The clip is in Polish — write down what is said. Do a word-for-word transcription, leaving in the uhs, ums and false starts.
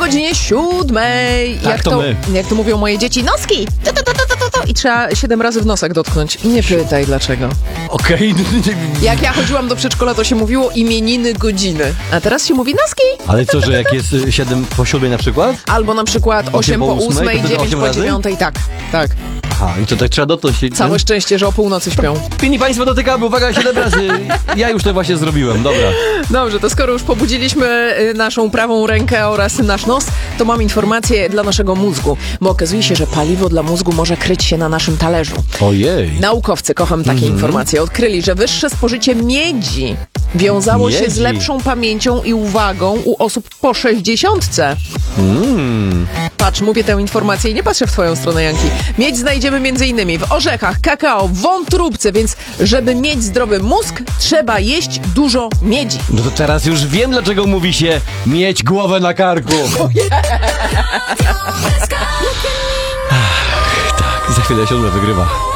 godzinie siódmej. Tak, jak to my. Jak to mówią moje dzieci, noski! Tu, tu, tu, tu, tu, tu. I trzeba siedem razy w nosek dotknąć. Nie pytaj dlaczego. Okej. Jak ja chodziłam do przedszkola, to się mówiło imieniny godziny. A teraz się mówi noski. Ale co, że jak jest y, siedem po siódmej na przykład? Albo na przykład osiem po ósmej, ósmej, to wtedy dziewięć osiem po razy? dziewiątej. Tak, tak. Aha, i to tak trzeba dotknąć się. Całe szczęście, że o północy śpią. Pilni państwo dotykamy, uwaga, siedem razy. Ja już to właśnie zrobiłem, dobra. Dobrze, to skoro już pobudziliśmy y, naszą prawą rękę oraz nasz nos, to mam informację dla naszego mózgu, bo okazuje się, że paliwo dla mózgu może kryć się na naszym talerzu. Ojej. Naukowcy, kocham takie Mhm. informacje, odkryli, że wyższe spożycie miedzi wiązało się z Miedzi. lepszą pamięcią i uwagą u osób po sześćdziesiątce. Mm. Patrz, mówię tę informację i nie patrzę w twoją stronę, Janki. Miedź znajdziemy m.in. w orzechach, kakao, wątróbce, więc żeby mieć zdrowy mózg, trzeba jeść dużo miedzi. No to teraz już wiem, dlaczego mówi się mieć głowę na karku. Ach, tak, za chwilę siódme wygrywa.